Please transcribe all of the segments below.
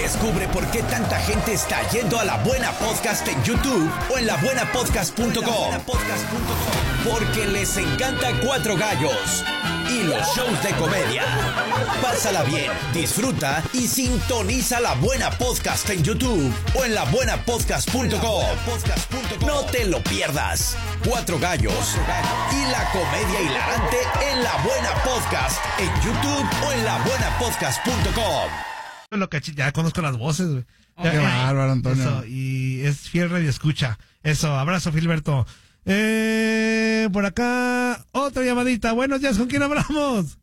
Descubre por qué tanta gente está yendo a La Buena Podcast en YouTube o en labuenapodcast.com. Porque les encanta Cuatro Gallos y los shows de comedia. Pásala bien, disfruta y sintoniza La Buena Podcast en YouTube o en labuenapodcast.com. No te lo pierdas. Cuatro Gallos y la comedia hilarante en La Buena Podcast en YouTube o en labuenapodcast.com. Lo que ya conozco las voces, güey. Qué bárbaro, Antonio. Eso, y es fiel radio escucha. Eso, abrazo, Filberto. Por acá, otra llamadita. Buenos días, ¿con quién hablamos?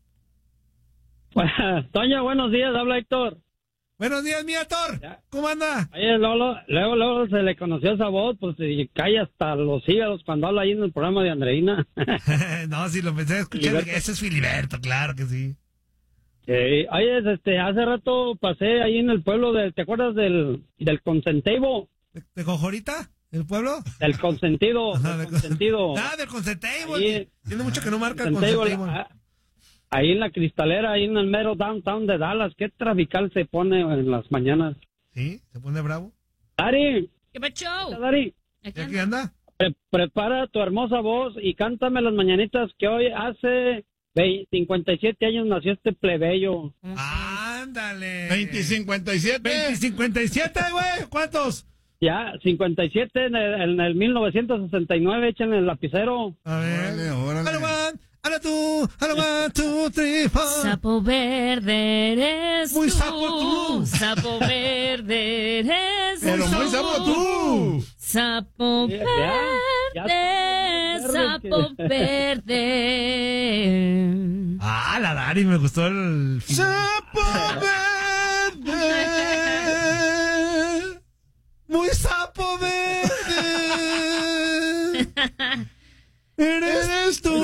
Toño, buenos días, habla Héctor. Buenos días, mi Héctor. ¿Cómo anda? Oye, luego se le conoció esa voz, pues se cae hasta los hígados cuando habla ahí en el programa de Andreina. No, si lo pensé escuchar, ese es Filiberto, claro que sí. Oye, hace rato pasé ahí en el pueblo ¿te acuerdas del Consentivo? ¿De Cojorita? ¿El pueblo? Del Consentido. Ajá, del Consentido. Del Consentivo. Ahí, tiene mucho que no marca el Consentivo. Consentivo. Ahí en la Cristalera, ahí en el mero downtown de Dallas. ¿Qué trafical se pone en las mañanas? ¿Sí? ¿Se pone bravo? Dari. ¿Qué pacho? Dari. ¿Aquí anda? Prepara tu hermosa voz y cántame las mañanitas que hoy hace 57 años nació este plebeyo. ¡Ándale! 2057. 2057, güey. ¿Cuántos? Ya, 57 en el 1969, echen el lapicero. A ver. Órale. ¡Hala tú! ¡Hala 1, 2, 3, 4! Sapo verde eres Muy tú. sapo tú. Sapo verde eres Pero tú. muy sapo tú. Sapo Ya, verde, sapo verde. Ah, la Dari, me gustó el... ¡Sapo verde! ¡Muy sapo verde! ¡Eres tú!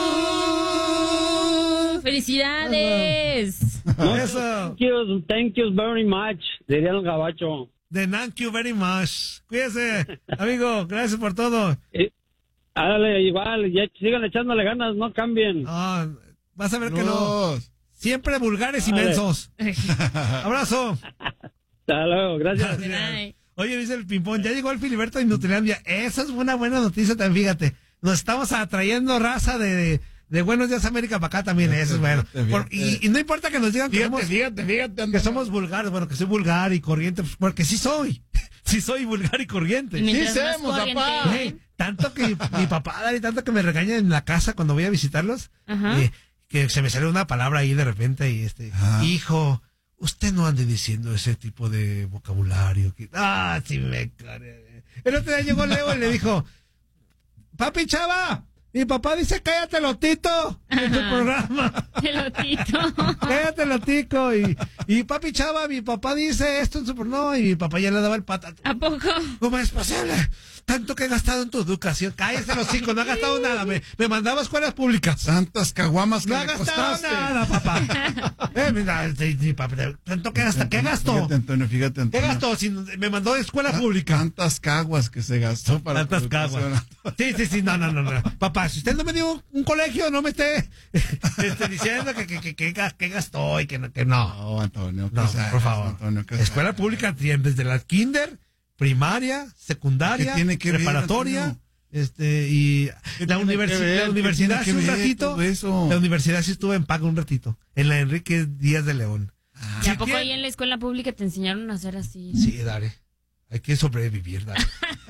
¡Felicidades! Eso. Thank you very much, diría el gabacho. Thank you very much. Cuídese, amigo. Gracias por todo. Hágale igual, ya sigan echándole ganas, no cambien. Ah, vas a ver que no. Siempre vulgares y Vale. mensos. Abrazo. Hasta luego, gracias. Bye. Oye, dice el Pimpón, ya llegó el Filiberto de Nutrilandia. Esa es una buena noticia también, fíjate. Nos estamos atrayendo raza de Buenos Días América para acá también. Eso es bueno. Y no importa que nos digan Fíjate. que somos vulgares. Bueno, que soy vulgar y corriente, porque sí soy. Sí soy vulgar y corriente. Y mientras Sí más somos, corriente, papá. Güey, tanto que mi papá, Dari, tanto que me regaña en la casa cuando voy a visitarlos, Ajá. que se me sale una palabra ahí de repente y hijo, usted no ande diciendo ese tipo de vocabulario. Sí me cae. El otro día llegó Leo y le dijo, papi Chava, mi papá dice cállate lotito en tu programa. Pelotito. Cállate lotico. Y papi Chava, mi papá dice esto en su programa. No, y mi papá ya le daba el pata. ¿A poco? ¿Cómo es posible? Tanto que he gastado en tu educación. Cállese los hocico, no ha gastado nada. Me mandaba a escuelas públicas. Tantas caguamas que No ha le gastado costaste. nada, papá. Mira, papá, tanto que gasta. ¿Qué gastó? Fíjate, Antonio. ¿Qué gastó? Si me mandó a escuela pública. Tantas caguas que se gastó para Tantas tu caguas. educación. Sí, no. Papá, si usted no me dio un colegio, no me esté diciendo que gastó y que no. No, Antonio. No, por favor. Antonio, Escuela pública, desde la kinder, primaria, secundaria, ¿Qué tiene que ver, preparatoria, Antonio? y ¿Qué la tiene que ver? la universidad ¿Qué hace un tiene que ver ratito. todo eso? La universidad sí estuvo en paga un ratito, en la Enrique Díaz de León. ¿Y a poco ahí en la escuela pública te enseñaron a hacer así? Sí, Dare. Hay que sobrevivir, Dare.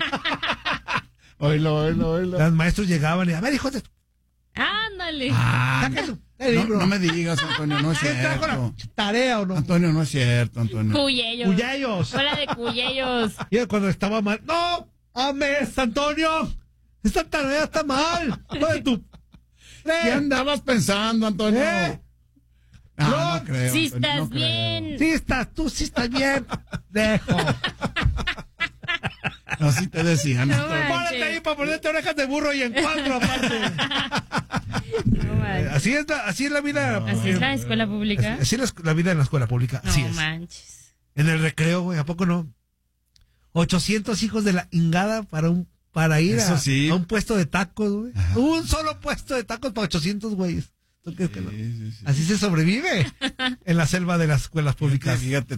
Oílo. Los maestros llegaban y, a ver, hijo de... ¡Ándale! sáquenlo, el libro. No me digas, Antonio, no es ¿Quién trajo la cierto. tarea o no? Antonio, no es cierto, Antonio. Cuyellos. Cuyellos. Hola de Cuyellos. Y cuando estaba mal, ¡no! ¡Ames, Antonio! ¡Esta tarea está mal! ¡Joder, tú! ¿Qué andabas pensando, Antonio? No creo. Si Antonio, estás no creo. bien. Tú sí estás bien. Dejo. No, sí te decían. No, Antonio. Párate ahí para ponerte orejas de burro y en cuatro aparte. No manches. Así es la vida. ¿Así es la escuela pública? Así es la vida en la escuela pública. Así No es. manches. En el recreo, güey, ¿a poco no? 800 hijos de la ingada para ir Eso sí. a un puesto de tacos, güey. Ajá. Un solo puesto de tacos para 800 güeyes. ¿Tú crees que no? Sí. Así se sobrevive en la selva de las escuelas públicas. Fíjate,